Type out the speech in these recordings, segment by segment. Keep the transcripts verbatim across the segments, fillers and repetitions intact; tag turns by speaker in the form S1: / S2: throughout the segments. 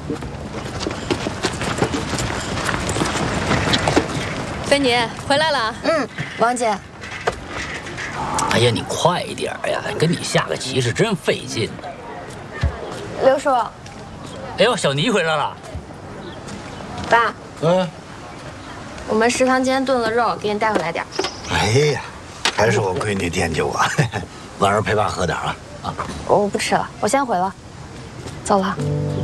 S1: 芬妮回来了。
S2: 嗯，王姐。
S3: 哎呀，你快一点呀！跟你下个棋是真费劲。
S2: 刘叔。
S3: 哎呦，小妮回来了。
S2: 爸。
S4: 嗯。
S2: 我们食堂今天炖了肉，给你带回来点。
S4: 哎呀，还是我闺女惦记我。晚上陪爸喝点啊。啊。
S2: 我不吃了，我先回了。走了。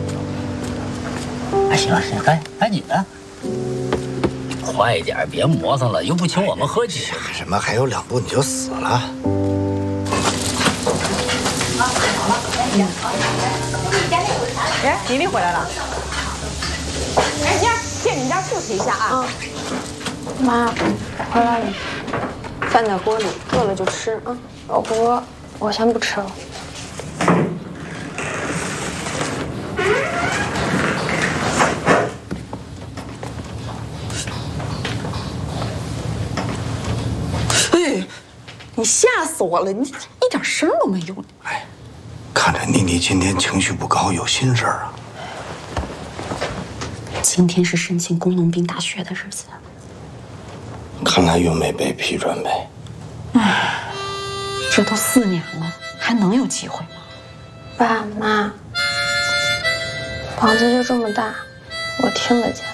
S3: 哎，行了行了，赶赶紧的。 快点，别磨蹭了，又不请我们喝酒。
S4: 什么？还有两步你就死了？
S5: 好了，哎，妮妮回来了。哎，你借你们家休息一下啊。
S2: 嗯。妈，回来了，饭在锅里，饿了就吃啊。我不饿，我先不吃了。
S5: 你吓死我了！你一点声都没有。
S4: 哎，看着妮妮今天情绪不高，有心事儿啊。
S5: 今天是申请工农兵大学的日子。
S4: 看来又没被批准呗。
S5: 唉，这都四年了，还能有机会吗？
S2: 爸妈，房子就这么大，我听得见。